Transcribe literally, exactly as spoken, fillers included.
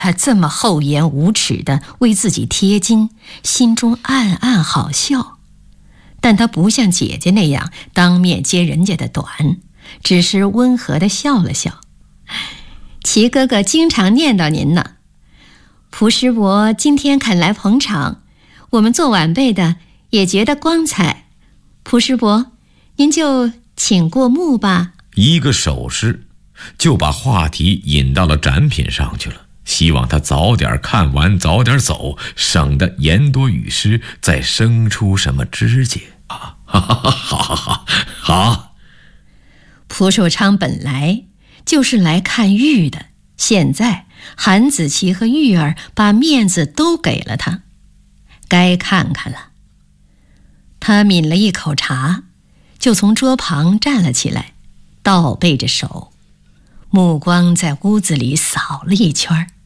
他这么厚颜无耻地为自己贴金，心中暗暗好笑。但他不像姐姐那样当面揭人家的短，只是温和地笑了笑。齐哥哥经常念叨您呢，蒲师伯今天肯来捧场，我们做晚辈的也觉得光彩。蒲师伯，您就请过目吧。 一个手势就把话题引到了展品上去了，希望他早点看完早点走，省得言多语失，再生出什么枝节啊！哈哈哈，好好好好。 蒲寿昌本来就是来看玉的，现在韩子琪和玉儿把面子都给了他，该看看了。他抿了一口茶，就从桌旁站了起来，倒背着手，目光在屋子里扫了一圈。